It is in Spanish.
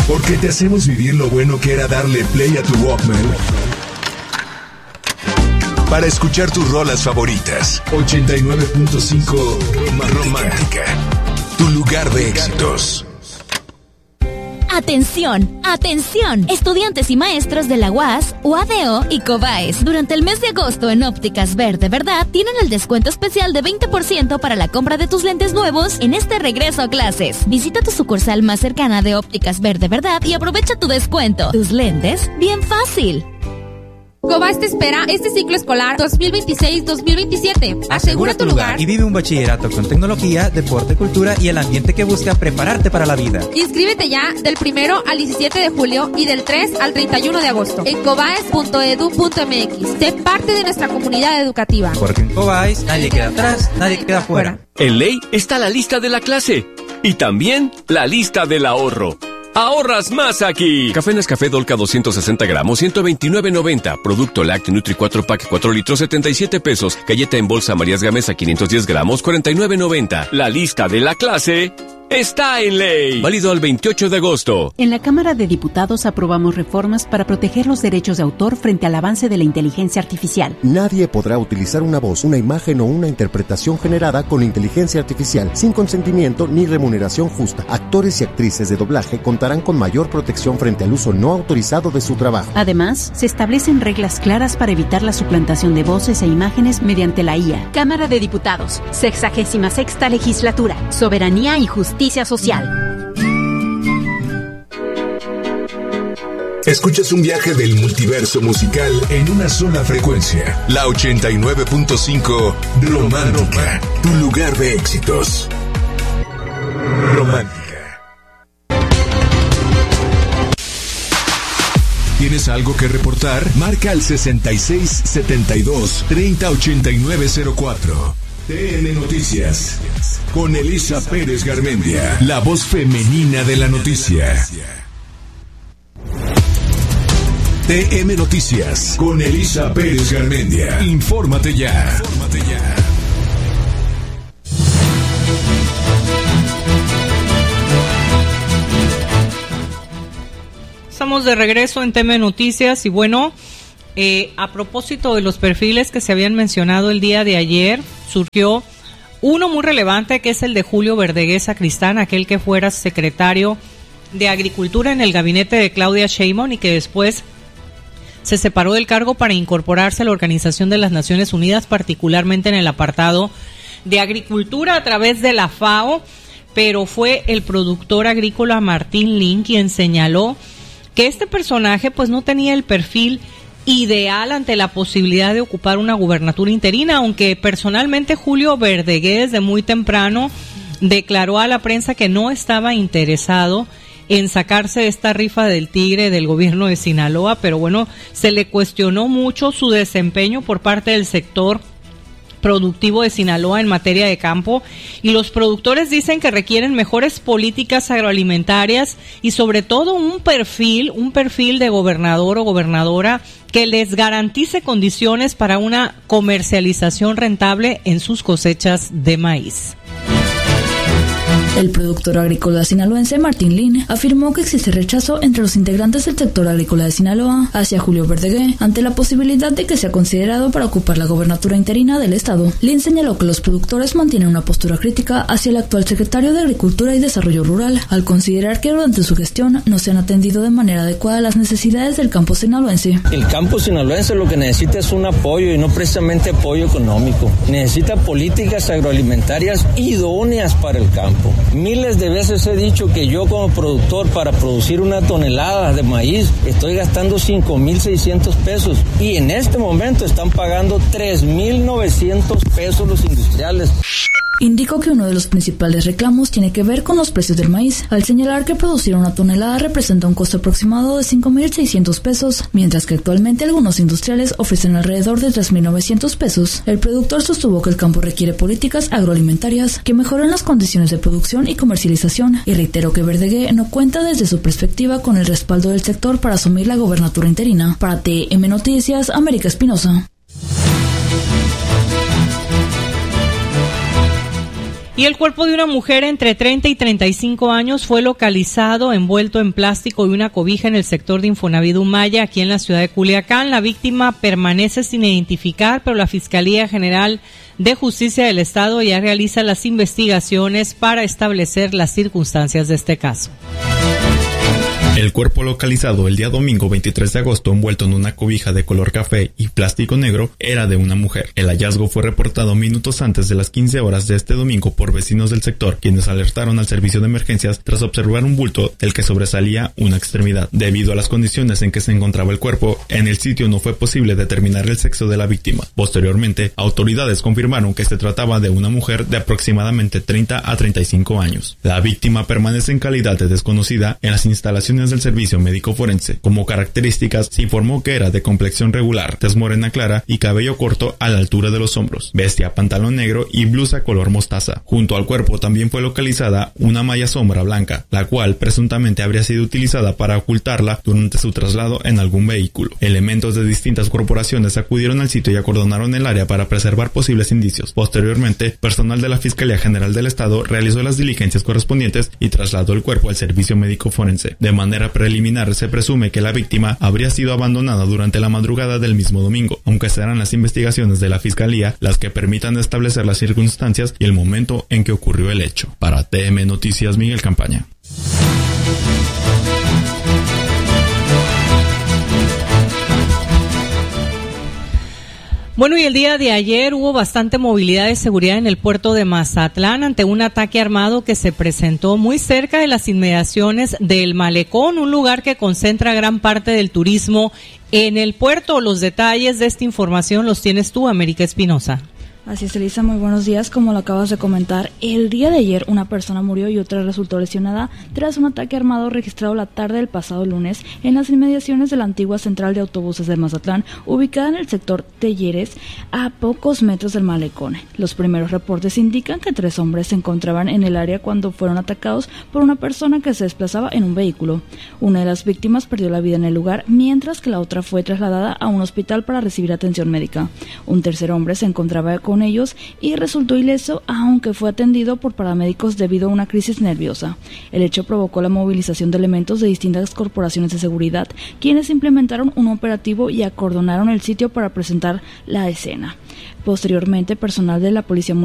Porque te hacemos vivir lo bueno que era darle play a tu Walkman para escuchar tus rolas favoritas. 89.5 Romántica, tu lugar de éxitos. ¡Atención! ¡Atención! Estudiantes y maestros de la UAS, UADO y COBAES. Durante el mes de agosto en Ópticas Ver de Verdad tienen el descuento especial de 20% para la compra de tus lentes nuevos en este regreso a clases. Visita tu sucursal más cercana de Ópticas Ver de Verdad y aprovecha tu descuento. Tus lentes, bien fácil. COBAES te espera este ciclo escolar 2026-2027. Asegura tu lugar y vive un bachillerato con tecnología, deporte, cultura y el ambiente que busca prepararte para la vida. Inscríbete ya del 1 al 17 de julio y del 3 al 31 de agosto en cobaes.edu.mx. Sé parte de nuestra comunidad educativa. Porque en COBAES nadie queda atrás, nadie queda fuera. En ley está la lista de la clase y también la lista del ahorro. ¡Ahorras más aquí! Café Nescafé Dolca 260 gramos, 129.90. Producto Lácteo Nutri 4 Pack 4 litros, 77 pesos. Galleta en bolsa Marías Gamesa 510 gramos, 49.90. La lista de la clase está en ley. Válido al 28 de agosto. En la Cámara de Diputados aprobamos reformas para proteger los derechos de autor frente al avance de la inteligencia artificial. Nadie podrá utilizar una voz, una imagen o una interpretación generada con inteligencia artificial sin consentimiento ni remuneración justa. Actores y actrices de doblaje contarán con mayor protección frente al uso no autorizado de su trabajo. Además, se establecen reglas claras para evitar la suplantación de voces e imágenes mediante la IA. Cámara de Diputados, 66ª Legislatura, Soberanía y Justicia Social. Escuchas un viaje del multiverso musical en una sola frecuencia. La 89.5 Romántica, tu lugar de éxitos. Romántica. ¿Tienes algo que reportar? Marca al 6672-308904. TN Noticias, con Elisa Pérez Garmendia, la voz femenina de la noticia. TN Noticias, con Elisa Pérez Garmendia. Infórmate ya. Estamos de regreso en TN Noticias y bueno, a propósito de los perfiles que se habían mencionado el día de ayer, surgió uno muy relevante que es el de Julio Verdeguer Sacristán, aquel que fuera secretario de Agricultura en el gabinete de Claudia Sheinbaum y que después se separó del cargo para incorporarse a la Organización de las Naciones Unidas, particularmente en el apartado de Agricultura a través de la FAO, pero fue el productor agrícola Martín Lin quien señaló que este personaje pues no tenía el perfil ideal ante la posibilidad de ocupar una gubernatura interina, aunque personalmente Julio Verdeguer desde muy temprano declaró a la prensa que no estaba interesado en sacarse esta rifa del tigre del gobierno de Sinaloa, pero bueno, se le cuestionó mucho su desempeño por parte del sector productivo de Sinaloa en materia de campo y los productores dicen que requieren mejores políticas agroalimentarias y sobre todo un perfil de gobernador o gobernadora que les garantice condiciones para una comercialización rentable en sus cosechas de maíz. El productor agrícola sinaloense Martín Lin afirmó que existe rechazo entre los integrantes del sector agrícola de Sinaloa hacia Julio Verdeguer ante la posibilidad de que sea considerado para ocupar la gobernatura interina del estado. Lin señaló que los productores mantienen una postura crítica hacia el actual secretario de Agricultura y Desarrollo Rural, al considerar que durante su gestión no se han atendido de manera adecuada las necesidades del campo sinaloense. El campo sinaloense lo que necesita es un apoyo y no precisamente apoyo económico. Necesita políticas agroalimentarias idóneas para el campo. Miles de veces he dicho que yo como productor para producir una tonelada de maíz estoy gastando 5,600 pesos y en este momento están pagando 3,900 pesos los industriales. Indicó que uno de los principales reclamos tiene que ver con los precios del maíz, al señalar que producir una tonelada representa un costo aproximado de 5,600 pesos, mientras que actualmente algunos industriales ofrecen alrededor de 3,900 pesos. El productor sostuvo que el campo requiere políticas agroalimentarias que mejoren las condiciones de producción y comercialización, y reiteró que Verdeguer no cuenta desde su perspectiva con el respaldo del sector para asumir la gobernatura interina. Para TM Noticias, América Espinosa. Y el cuerpo de una mujer entre 30 y 35 años fue localizado envuelto en plástico y una cobija en el sector de Infonavit Humaya, aquí en la ciudad de Culiacán. La víctima permanece sin identificar, pero la Fiscalía General de Justicia del Estado ya realiza las investigaciones para establecer las circunstancias de este caso. El cuerpo localizado el día domingo 23 de agosto envuelto en una cobija de color café y plástico negro era de una mujer. El hallazgo fue reportado minutos antes de las 15 horas de este domingo por vecinos del sector, quienes alertaron al servicio de emergencias tras observar un bulto del que sobresalía una extremidad. Debido a las condiciones en que se encontraba el cuerpo, en el sitio no fue posible determinar el sexo de la víctima. Posteriormente, autoridades confirmaron que se trataba de una mujer de aproximadamente 30 a 35 años. La víctima permanece en calidad de desconocida en las instalaciones del servicio médico forense. Como características, se informó que era de complexión regular, tez morena clara y cabello corto a la altura de los hombros. Vestía pantalón negro y blusa color mostaza. Junto al cuerpo también fue localizada una malla sombra blanca, la cual presuntamente habría sido utilizada para ocultarla durante su traslado en algún vehículo. Elementos de distintas corporaciones acudieron al sitio y acordonaron el área para preservar posibles indicios. Posteriormente, personal de la Fiscalía General del Estado realizó las diligencias correspondientes y trasladó el cuerpo al servicio médico forense. De manera preliminar, se presume que la víctima habría sido abandonada durante la madrugada del mismo domingo, aunque serán las investigaciones de la Fiscalía las que permitan establecer las circunstancias y el momento en que ocurrió el hecho. Para TM Noticias, Miguel Campaña. Bueno, y el día de ayer hubo bastante movilidad de seguridad en el puerto de Mazatlán ante un ataque armado que se presentó muy cerca de las inmediaciones del Malecón, un lugar que concentra gran parte del turismo en el puerto. Los detalles de esta información los tienes tú, América Espinosa. Así es, Elisa, muy buenos días. Como lo acabas de comentar, el día de ayer una persona murió y otra resultó lesionada tras un ataque armado registrado la tarde del pasado lunes en las inmediaciones de la antigua central de autobuses de Mazatlán, ubicada en el sector Telleres, a pocos metros del Malecón. Los primeros reportes indican que 3 hombres se encontraban en el área cuando fueron atacados por una persona que se desplazaba en un vehículo. Una de las víctimas perdió la vida en el lugar, mientras que la otra fue trasladada a un hospital para recibir atención médica. Un tercer hombre se encontraba con ellos y resultó ileso, aunque fue atendido por paramédicos debido a una crisis nerviosa. El hecho provocó la movilización de elementos de distintas corporaciones de seguridad, quienes implementaron un operativo y acordonaron el sitio para presentar la escena. Posteriormente, personal de la Policía